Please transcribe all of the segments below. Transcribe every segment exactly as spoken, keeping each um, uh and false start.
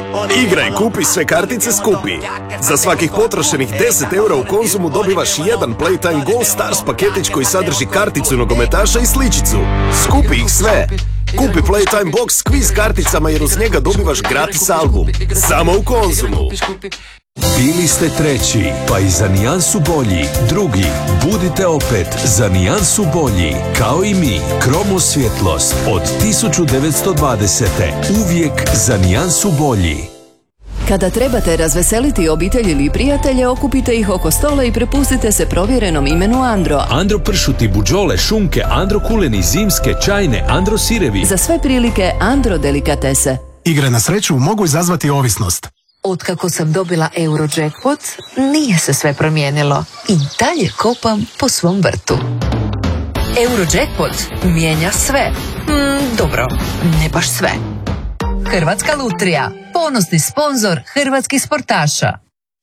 Igraj, kupi sve kartice skupi. Za svakih potrošenih deset eura u Konzumu dobivaš jedan Playtime Gold Stars paketić koji sadrži karticu nogometaša i sličicu. Skupi ih sve. Kupi Playtime Box s kviz karticama jer uz njega dobivaš gratis album. Samo u Konzumu. Bili ste treći, pa i za nijansu bolji. Drugi, budite opet za nijansu bolji. Kao i mi, Kromo svjetlost od tisuću devetsto dvadesete. Uvijek za nijansu bolji. Kada trebate razveseliti obitelj ili prijatelje, okupite ih oko stola i prepustite se provjerenom imenu Andro. Andro pršuti, buđole, šunke, Andro kuleni, zimske, čajne, Andro sirevi. Za sve prilike Andro delikatese. Igre na sreću mogu izazvati ovisnost. Otkako sam dobila Eurojackpot, nije se sve promijenilo. I dalje kopam po svom vrtu. Eurojackpot mijenja sve. Mm, dobro, ne baš sve. Hrvatska lutrija, ponosni sponzor hrvatskih sportaša.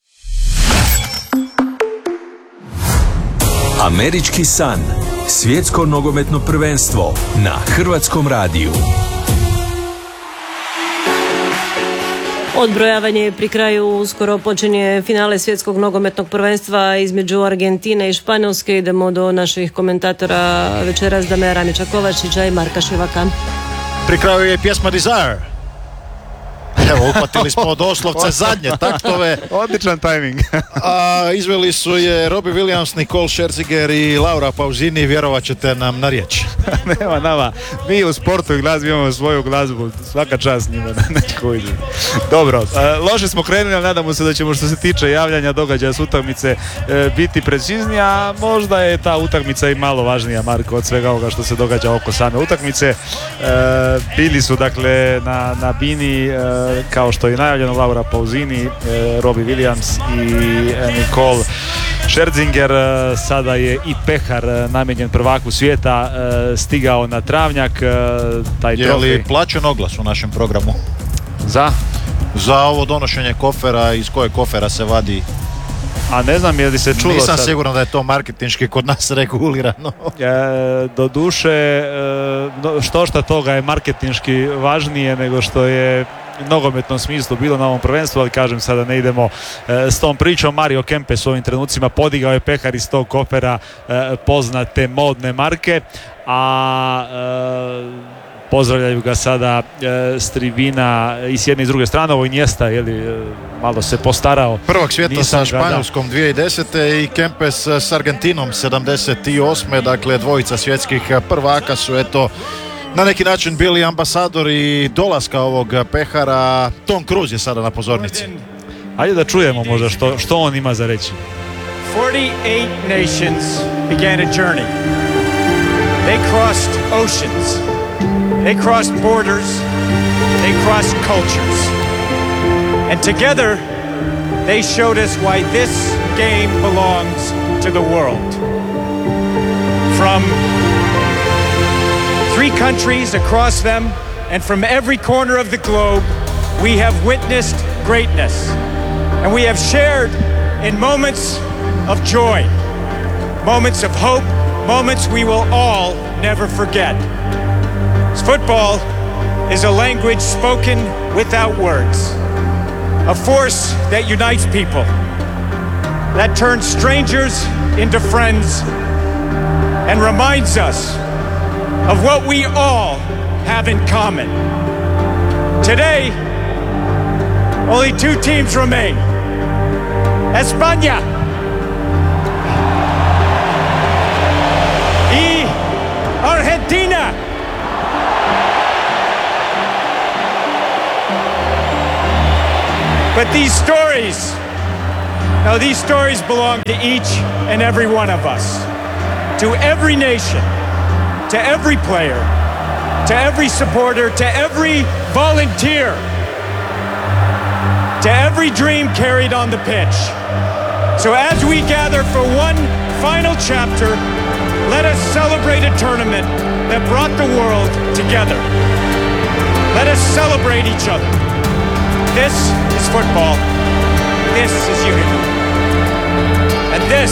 Američki san. Svjetsko nogometno prvenstvo na Hrvatskom radiju. Odbrojavanje je pri kraju, uskoro počinje finale svjetskog nogometnog prvenstva između Argentine i Španjolske. Idemo do naših komentatora večeras, Damira Ramića Kovačića i Marka Šivaka. Pri kraju je pjesma Desire. Evo, uhvatili smo doslovce zadnje taktove. Odličan tajming. A izveli su je Robbie Williams, Nicole Scherzinger i Laura Pausini. Vjerovat ćete nam na riječ. Nema nama. Mi u sportu i glazbi imamo svoju glazbu. Svaka čast njima. Nečko ide. Dobro. Loše smo krenuli, ali nadamo se da ćemo, što se tiče javljanja događaja s utakmice, biti precizniji, a možda je ta utakmica i malo važnija, Marko, od svega ovoga što se događa oko same utakmice. Bili su, dakle, na, na bini, kao što je najavljeno, Laura Pausini, Robbie Williams i Nicole Scherzinger. Sada je i pehar namijenjen prvaku svijeta stigao na travnjak. Taj je trofej. li plaćen oglas u našem programu? Za? Za ovo donošenje kofera, iz kojeg kofera se vadi? A ne znam je li se čulo. Nisam sad siguran da je to marketinški kod nas regulirano. E, do duše, e, što šta toga je marketinški važnije nego što je nogometnom smislu bilo na ovom prvenstvu, ali kažem, sada ne idemo e, s tom pričom. Mario Kempes u ovim trenucima podigao je pehar iz tog kofera e, poznate modne marke, a e, pozdravljaju ga sada e, s tribina i s jedne i s druge strane. Ovo Iniesta, je li, e, malo se postarao. Prvak svijeta Nisam sa ga, Španjolskom dvije tisuće desete i Kempes s Argentinom sedamdeset osme. Dakle, dvojica svjetskih prvaka su, eto, na neki način bili ambasadori dolaska ovog pehara. Tom Cruise je sada na pozornici. Ajde da čujemo možda što, što on ima za reći. forty-eight nations began a journey. They crossed oceans. They crossed borders. They crossed cultures. And together, they showed us why this game belongs to the world. From three countries across them, and from every corner of the globe, we have witnessed greatness. And we have shared in moments of joy, moments of hope, moments we will all never forget. Football is a language spoken without words, a force that unites people, that turns strangers into friends, and reminds us of what we all have in common. Today, only two teams remain. España y Argentina. But these stories, now these stories belong to each and every one of us, to every nation, to every player, to every supporter, to every volunteer, to every dream carried on the pitch. So as we gather for one final chapter, let us celebrate a tournament that brought the world together. Let us celebrate each other. This is football. This is unity. And this,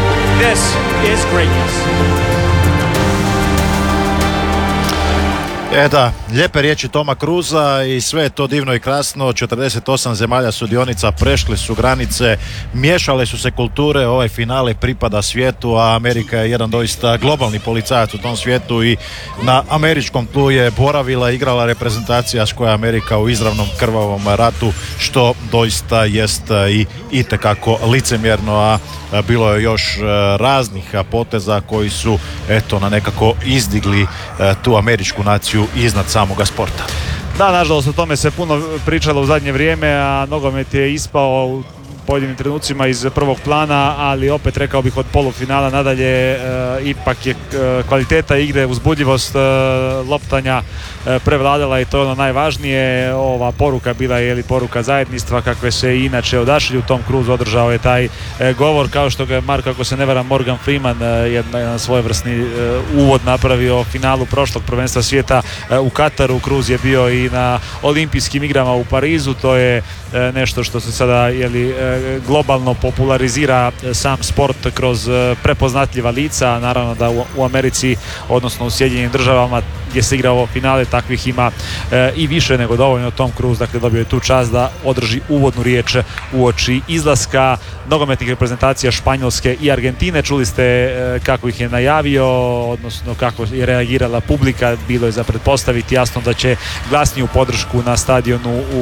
this is greatness. E da, lijepe riječi Toma Cruisa i sve je to divno i krasno. četrdeset osam zemalja sudionica prešli su granice, miješale su se kulture, ovaj finale pripada svijetu, a Amerika je jedan doista globalni policajac u tom svijetu i na američkom tlu je boravila, igrala reprezentacija s koja je Amerika u izravnom krvavom ratu, što doista jest i itekako licemjerno, a bilo je još raznih poteza koji su eto na nekako izdigli tu američku naciju iznad samoga sporta. Da, nažalost o tome se puno pričalo u zadnje vrijeme, a nogomet je ispao u pojedinim trenucima iz prvog plana, ali opet rekao bih od polufinala nadalje e, ipak je e, kvaliteta igre, uzbudljivost e, loptanja e, prevladala i to je ono najvažnije. Ova poruka bila je li poruka zajedništva kakve se i inače odašilju. Tom Cruise održao je taj e, govor, kao što ga je Marko, ako se ne varam, Morgan Freeman e, jedan, jedan svojevrsni e, uvod napravio finalu prošlog prvenstva svijeta e, u Kataru. Cruise je bio i na olimpijskim igrama u Parizu, to je e, nešto što se sada jeli, e, globalno popularizira sam sport kroz prepoznatljiva lica. Naravno da u, u Americi, odnosno u Sjedinjenim državama gdje se igra ovo finale, takvih ima e, i više nego dovoljno. Tom Cruise dakle dobio je tu čast da održi uvodnu riječ uoči izlaska nogometnih reprezentacija Španjolske i Argentine. Čuli ste e, kako ih je najavio, odnosno kako je reagirala publika. Bilo je za pretpostaviti jasno da će glasniju podršku na stadionu u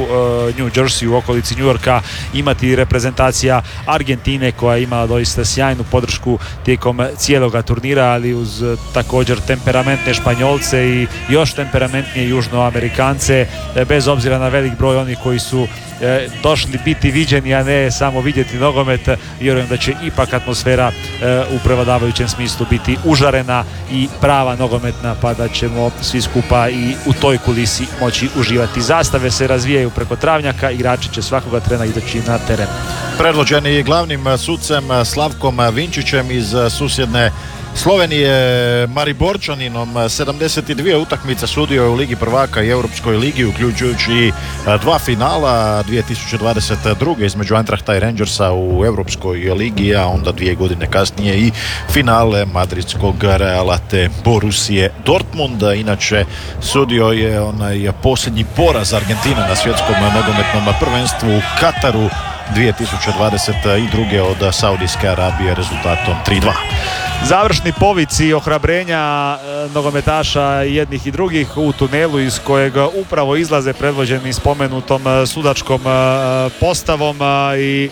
e, New Jersey, u okolici New Yorka, imati reprezentacija Argentine, koja je imala doista sjajnu podršku tijekom cijeloga turnira, ali uz također temperamentne Španjolce i još temperamentnije Južnoamerikance, bez obzira na velik broj onih koji su e, došli biti viđeni, a ne samo vidjeti nogomet. Vjerujem da će ipak atmosfera e, u prevladavajućem smislu biti užarena i prava nogometna, pa da ćemo svi skupa i u toj kulisi moći uživati. Zastave se razvijaju preko travnjaka, igrači će svakoga trena izaći na teren. Predvođeni glavnim sucem Slavkom Vinčićem iz susjedne Slovenije, Mariborčaninom, sedamdeset dvije utakmice sudio je u Ligi prvaka i Europskoj ligi, uključujući dva finala dvije tisuće dvadeset druge između Eintrachta i Rangersa u Europskoj ligi, a onda dvije godine kasnije i finale madridskog Reala te Borussije Dortmund. Inače, sudio je onaj posljednji poraz Argentine na svjetskom nogometnom prvenstvu u Kataru dvije tisuće dvadeset druge od Saudijske Arabije rezultatom tri dva. Završni povici ohrabrenja e, nogometaša jednih i drugih u tunelu iz kojeg upravo izlaze predvođeni spomenutom e, sudačkom e, postavom e, i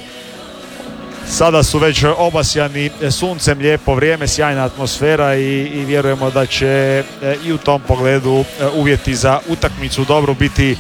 sada su već obasjani suncem, lijepo vrijeme, sjajna atmosfera i, i vjerujemo da će e, i u tom pogledu e, uvjeti za utakmicu dobro biti e,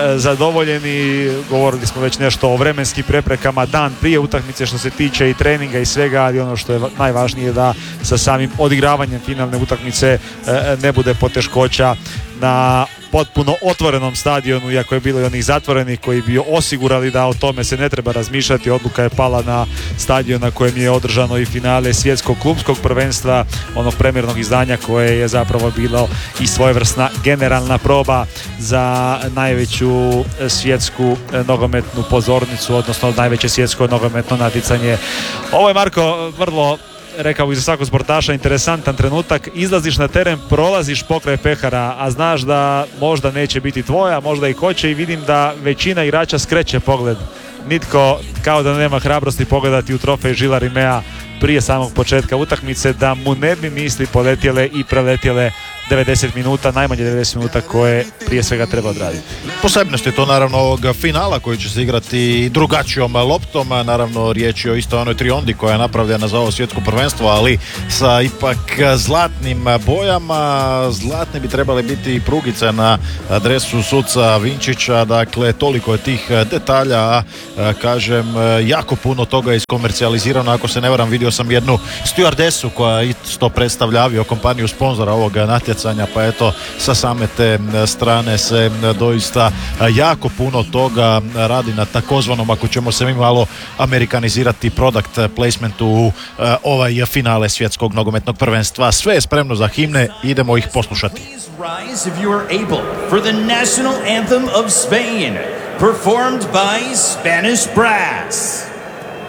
zadovoljeni. Govorili smo već nešto o vremenskim preprekama dan prije utakmice što se tiče i treninga i svega, ali ono što je najvažnije da sa samim odigravanjem finalne utakmice e, ne bude poteškoća na potpuno otvorenom stadionu, iako je bilo i onih zatvorenih koji bi osigurali da o tome se ne treba razmišljati. Odluka je pala na stadion na kojem je održano i finale svjetskog klubskog prvenstva, onog premjernog izdanja koje je zapravo bilo i svojevrsna generalna proba za najveću svjetsku nogometnu pozornicu, odnosno najveće svjetsko nogometno natjecanje. Ovo je, Marko, vrlo, rekao bih za svakog sportaša, interesantan trenutak. Izlaziš na teren, prolaziš pokraj pehara, a znaš da možda neće biti tvoja, možda i hoće, i vidim da većina igrača skreće pogled. Nitko kao da nema hrabrosti pogledati u trofej Žila Rimea prije samog početka utakmice, da mu ne bi misli poletjele i preletjele devedeset minuta, najmanje devedeset minuta koje prije svega treba odraditi. Posebnost je to naravno ovog finala koji će se igrati drugačijom loptom, naravno riječ je o isto onoj triondi koja je napravljena za ovo svjetsko prvenstvo, ali sa ipak zlatnim bojama. Zlatne bi trebale biti i prugice na adresu suca Vinčića, dakle toliko je tih detalja, a kažem jako puno toga je iskomercijalizirano. Ako se ne varam, vidio sam jednu stjuardesu koja isto predstavlja avio kompaniju sponzora ovog natjecanja, pa eto sa same te strane se doista jako puno toga radi na takozvanom, ako ćemo se mi malo amerikanizirati, product placementu u ovaj finale svjetskog nogometnog prvenstva. Sve je spremno za himne, idemo ih poslušati. Rise if you are able for the national anthem of Spain, performed by Spanish Brass.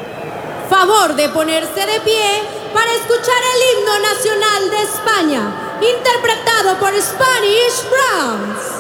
Favor de ponerse de pie para escuchar el himno nacional de España, interpretado por Spanish Browns.